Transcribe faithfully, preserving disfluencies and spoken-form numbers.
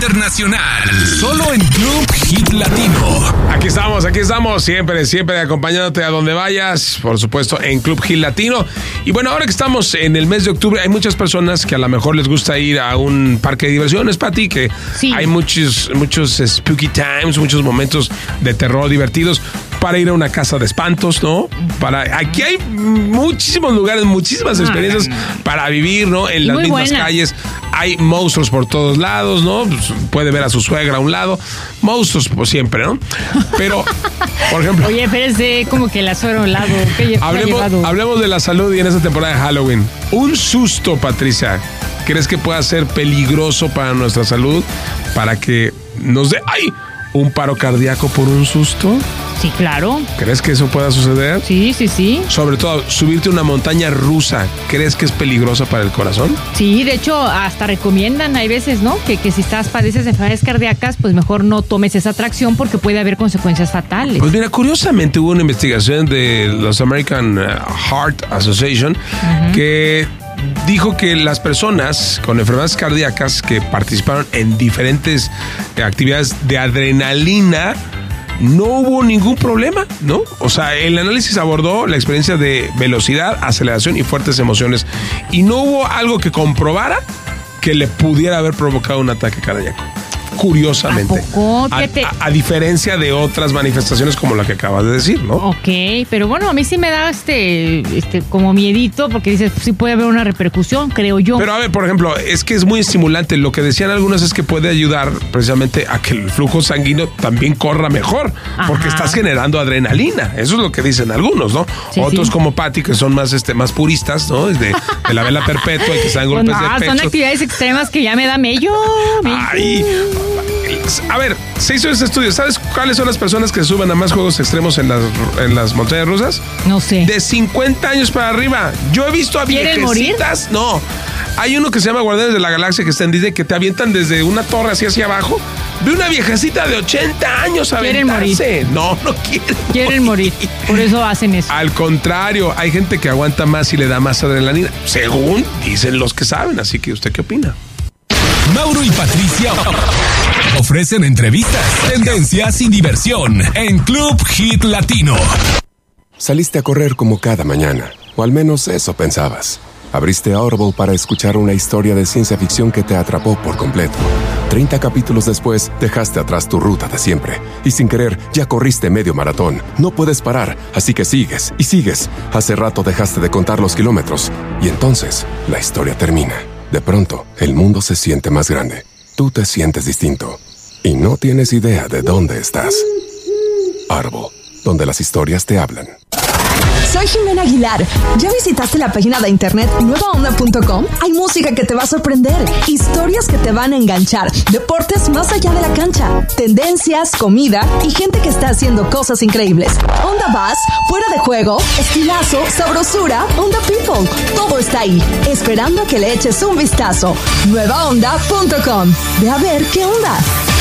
internacional. Solo en Club Hit Latino. Aquí estamos, aquí estamos, siempre, siempre acompañándote a donde vayas, por supuesto, en Club Hit Latino. Y bueno, ahora que estamos en el mes de octubre, hay muchas personas que a lo mejor les gusta ir a un parque de diversiones, Pati, que sí. Hay muchos, muchos spooky times, muchos momentos de terror divertidos para ir a una casa de espantos, ¿no? Para, aquí hay muchísimos lugares, muchísimas experiencias para vivir, ¿no? En las mismas buena. calles. Hay monstruos por todos lados, ¿no? Pues puede ver a su suegra a un lado. Monstruos, pues siempre, ¿no? Pero, por ejemplo... Oye, espérese, como que la suegra a un lado. Hablemos, hablemos de la salud y en esta temporada de Halloween. Un susto, Patricia, ¿crees que pueda ser peligroso para nuestra salud? Para que nos dé... ¡Ay! ¿Un paro cardíaco por un susto? Sí, claro. ¿Crees que eso pueda suceder? Sí, sí, sí. Sobre todo, subirte a una montaña rusa, ¿crees que es peligrosa para el corazón? Sí, de hecho, hasta recomiendan, hay veces, ¿no? Que, que si estás padeces de enfermedades cardíacas, pues mejor no tomes esa atracción porque puede haber consecuencias fatales. Pues mira, curiosamente hubo una investigación de los American Heart Association uh-huh. que dijo que las personas con enfermedades cardíacas que participaron en diferentes actividades de adrenalina no hubo ningún problema, ¿no? O sea, el análisis abordó la experiencia de velocidad, aceleración y fuertes emociones y no hubo algo que comprobara que le pudiera haber provocado un ataque cardíaco. Curiosamente. ¿A poco? A, a, a diferencia de otras manifestaciones como la que acabas de decir, ¿no? Ok, pero bueno, a mí sí me da este, este como miedito porque dices, pues, sí puede haber una repercusión, creo yo. Pero a ver, por ejemplo, es que es muy estimulante. Lo que decían algunos es que puede ayudar precisamente a que el flujo sanguíneo también corra mejor, Ajá. porque estás generando adrenalina. Eso es lo que dicen algunos, ¿no? Sí, Otros sí. como Pati, que son más, este, más puristas, ¿no? De, de la vela perpetua y que están golpes pues no, de pecho. Son actividades extremas que ya me da mello. Ay, a ver, se hizo ese estudio. ¿Sabes cuáles son las personas que se suben a más juegos extremos en las, en las montañas rusas? No sé. De cincuenta años para arriba. Yo he visto a viejecitas. No. Hay uno que se llama Guardianes de la Galaxia que está en Disney que te avientan desde una torre así hacia abajo. Vi una viejecita de ochenta años a aventarse. No, no quieren. Quieren morir. morir. Por eso hacen eso. Al contrario, hay gente que aguanta más y le da más adrenalina, según dicen los que saben. Así que, ¿usted qué opina? Mauro y Patricia ofrecen entrevistas, tendencias y diversión en Club Hit Latino. Saliste a correr como cada mañana, o al menos eso pensabas. Abriste Audible para escuchar una historia de ciencia ficción que te atrapó por completo. Treinta capítulos después, dejaste atrás tu ruta de siempre. Y sin querer, ya corriste medio maratón. No puedes parar, así que sigues y sigues. Hace rato dejaste de contar los kilómetros. Y entonces, la historia termina. De pronto, el mundo se siente más grande. Tú te sientes distinto. Y no tienes idea de dónde estás. Audible, donde las historias te hablan. Soy Jimena Aguilar. ¿Ya visitaste la página de internet nueva onda punto com? Hay música que te va a sorprender, historias que te van a enganchar, deportes más allá de la cancha, tendencias, comida y gente que está haciendo cosas increíbles. Onda Bass, fuera de juego, estilazo, sabrosura, Onda People. Todo está ahí, esperando a que le eches un vistazo. nueva onda punto com. Ve a ver qué onda.